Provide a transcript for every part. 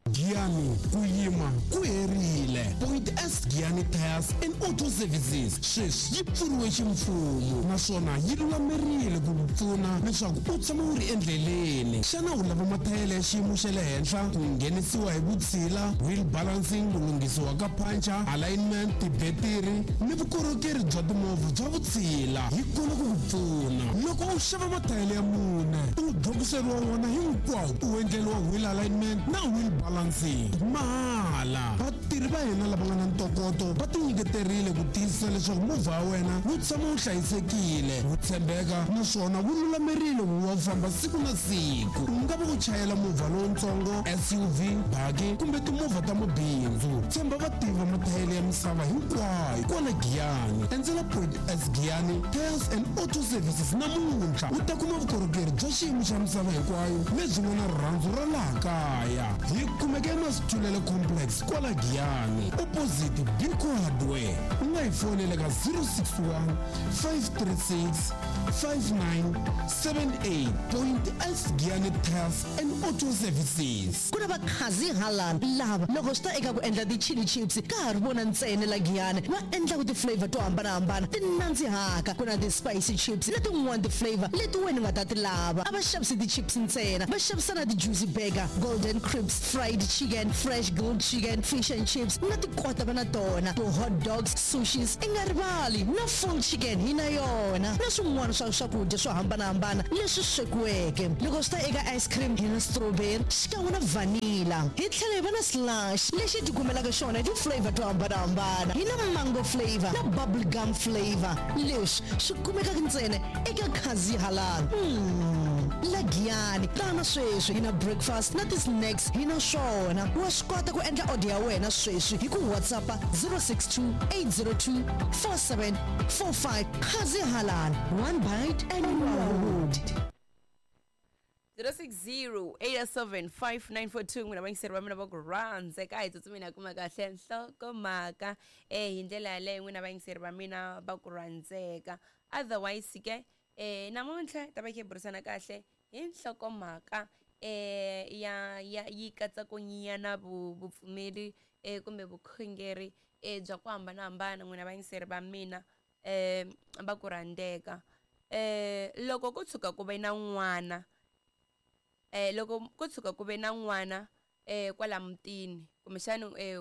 Giyani kuyima kuherile. Point S Giyani Tires and Auto Services sweswi yi pfuriwe ximfumo naswona yi lulamerile ku pfuna leswaku u tshama u ri endleleni. Xana u lava mathayele ya xiyimo xa le henhla ku nghenisiwa hi vutshila, wheel balancing, ku lunghisiwa ka pancha, alignment, tibetiri ni vukorhokeri bya timovha bya vutshila hi kona ku ku pfuna. Loko u xava mathayele ya mune u dlokiseriwa wona hinkwawo u endleliwa wheel alignment na wheel balancing mahala. Vatirhi va hina lava nga na ntokoto va tinyiketerile ku tiyisisa leswaku movha wa wena wu tshama wu hlayisekile, wu tshembeka naswona wu lulamerile ku wa famba siku na siku. U nga va u chayela movha lowutsongo, SUV, baki kumbe timovha ta mabindzu. Tshemba vatirhi va mathayele ya misava hinkwayo kwala Giyani. Endzela Point S Giyani Tires and Auto Services namuntlha u ta kuma vukorhokeri bya xiyimo xa misava hinkwayo lebyi nga na rirhandzu ra laha kaya. Hi kumeka eMasitulele Complex kwala Giyani opposite Biko Hardware. U nga hi fonele ka 061 536 5978. Point S Giyani Tires and Auto Services. Kuna vakhazi halani lava loko swi ta eka ku endla ti-chili chips ka ha ri vona ntsena la Giyani va endla ku ti-flavor to hambanahambana ti nandzihaka. Kuna ti-spicy chips letin'wana ti-flavor leti wena nga ta ti lava. A va xavisi ti-chips ntsena va xavisa na ti-juicy burger, golden crisps, fried chicken, fresh grilled chicken, fish and chips na tikota va na tona, to-hot dogs, sushis i nga rivali na full chicken hi na yona na swin'wana swa swakudya swo hambanahambana leswi swekiweke. Loko swi ta eka ice cream hi na strawberry xikan'we na vanilla. Hi tlhela hi va na slush lexi ti kumelaka xona ti-flavor to hambanahambana. Hi na mango flavor na bubble gum flavor leswi swi kumekaka ntsena eka khazi halal. La Giyani tana sweswi hi na breakfast na ti-snacks hi na swona. Wa swi kota ku endla order ya wena sweswi hi ku WhatsApp 062 802 4745. Khazi halal, one bite and one 060-807-5942 n'wina vayingiseri va mina va ku rhandze ka hi tsutsumeni kuma kahle nhlokomhaka hi ndlela yaleyo n'wina vayingiseri va mina va ku rhandzeka. Otherwise ke namuntlha ta va hi burisana kahle hi nhlokomhaka ya yi katsa ku nyiyana vupfumeri kumbe vukhongeri bya ku hambanahambana n'wina vayingiseri va mina va ku rhandzeka. Loko ku tshuka ku ve na n'wana loko ku tshuka ku ve na n'wana kwala mutini kumbexani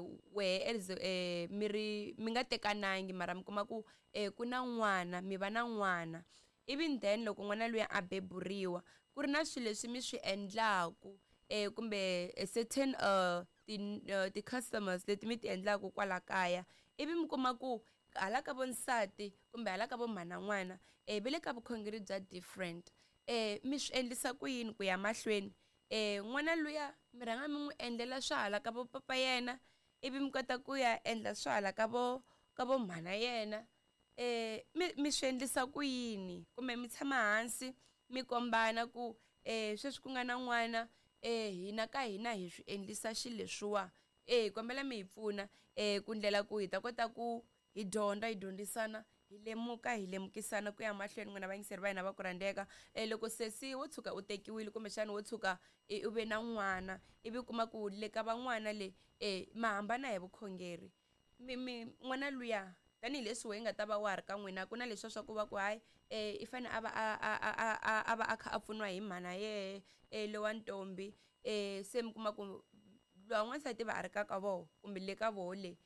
wehe mi nga tekanangi mara mi kuma ku ku na n'wana mi va na n'wana even then loko n'wana luya a beburiwa ku ri na swilo leswi mi swi endlaku kumbe certain ti-customers leti mi ti endlaku kwala kaya ivi mi kuma ku hala ka vo nsati kumbe hala ka vo mhana n'wana ve le ka vukhongeri bya different. Mi swi endlisa ku yini ku ya mahlweni n'wana luya mi rhanga mi n'wi endlela swa hala ka vo papa yena ivi mi kota ku ya endla swa hala ka vo mhana yena. Mi swi endlisa ku yini kumbe mi tshama hansi mi kombana ku sweswi ku nga na n'wana hina ka hina hi swi endlisa xilo leswiwa kombela mi hi pfuna ku ndlela ku hi ta kota ku hi dyondza hi dyondzisana hi lemukisana ku ya mahlweni n'wina vayingiseri va hina va ku rhandzeka. Loko sesi wo tshuka u tekiwile kumbexana wo tshuka u ve na n'wana ivi kuma ku le ka van'wana le ma hambana hi vukhongeri n'wana luya tanihileswi we nga ta va wa ha ri ka n'wina ku na leswiya swa ku va ku hayi i fane a va a kha a pfuniwa hi mhana yehe lowa ntombi se mi kuma ku lowa n'wansati va a ri ka voho kumbe le ka voho le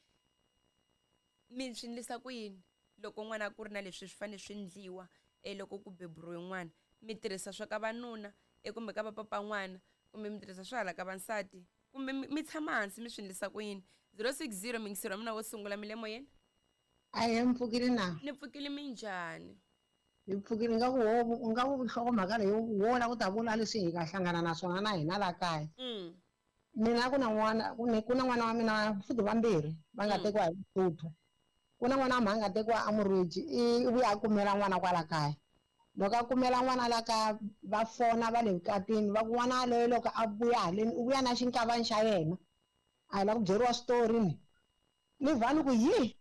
mi swi endlisa ku yini loko n'wana ku ri na leswi swi fanele swi endliwa loko ku beburiwe n'wana. Mi tirhisa swa ka vanuna kumbe ka vapapa n'wana kumbe mi tirhisa swa hala ka vansati kumbe mi tshama hansi mi swi endlisa ku yini. 060 mingisero mina wo sungula mi le moyeni. Ayi mpfukile na. Ni pfukile minjhani? Ni pfukile nga ku nhlokomhaka leyo wona ku ta vula leswi hi nga hlangana na swona na hina la kaya. Mina ku na n'wana wa mina futhi vambirhi va nga tekiwa hi Lesotho. Ku na n'wana mhani nga tekiwa a Muriji i vuya a kumela n'wana kwala kaya. Loko a kumela n'wana la kaya va fona va le vukatini va ku n'wana loyi loko a vuya haleni u vuya na xinkavani xa yena a hi la ku byeriwa switori ni vhani ku yi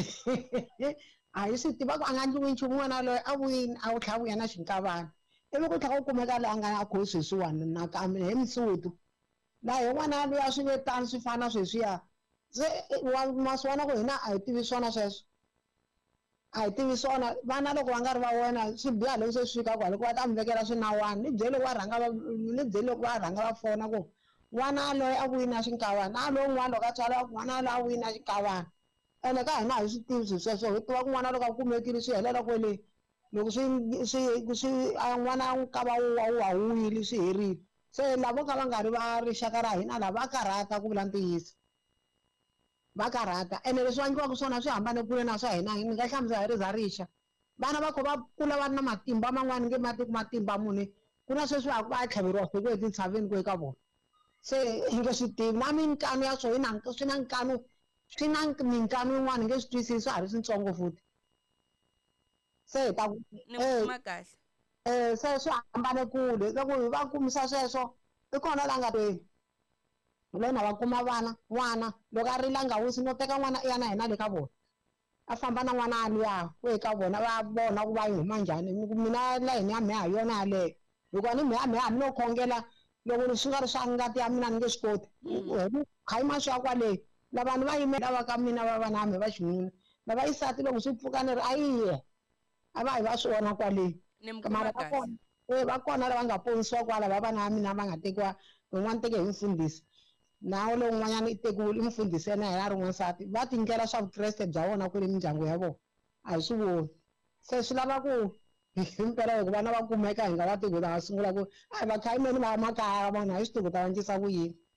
a hi swi tiva ku a nga ndliwi nchumu n'wana loyi a vuyini a wu tlha vuya na xinkavani ivi ku tlha ku kumeka loyi a nga na khosi sweswiwani nakambe hi Msuthu laha yin'wana luya swi vetani swi fana sweswiya se ma swi vona ku hina a hi tivi swona sweswo a hi tivi swona vana loko va nga ri va wena swi biha loko se swi fika kwale ku va ta mi vekela swinawana ni byeli loko va rhanga va fona ku n'wana loyi a vuyini a xinkavana na lowun'wana loko a tswala n'wana loyi a vuyini a xinkavana ene ka hina a hi swi tivi swi sweswo hi tiva ku n'wana loko a kumekile swi helela kwele loko n'wana nkava wa wuyile swi herile se lavo ka va nga ri va rixaka ra hina lava va karhata ku vula ntiyiso va karhata ene leswi vangiwaka swona swi hambane kule na swa hina ni nga hlamusela hi riza rixa vana va kho va kula va ri na matimba man'wani nge matiko matimba muni ku na sweswi va tlhaveriwa siku etintshaveni ku eka vona se hi nge swi tivi na minkanu ya swo swi na minkanu yin'wana hi nge swi twisisi swa ha ri swintsongo futhi se hi ta se swi hambane kule loko hi va kumisa sweswo i kona la nga tweni lona va kuma n'wana loko a rila nga wisi no teka n'wana i ya na hina le ka vona a famba na n'wana aluya ku eka vona va vona ku va yi huma njhani mina la hini ya mehe ha yona yaleyo loko ni mehe a mi no khongela loko swi nga ri swa ngati ya mina ni nge swi koti khayima swi ya kwaleyi lavanhu va yimela va ka mina va va na me va xinuna lava yisati loko swi pfuka ni ri a yiye a va hi va swi vona kwaleyi mara va kona lava nga ponisiwa kwala va vana va mina va nga tekiwa un'wana teke hi mfundhisi nawu lowun'wanyana i tekiwile i mfundhisi yena yena a ri n'wansati va tingela swa vukreste bya vona kwale mindyangu ya vona a hi swi voni se swi lava ku himpela loko vana va kumeka hi nga va tikuta va sungula ku a hi vakhayimeni va makaya va vona hi swi tikuta va endlisa ku yini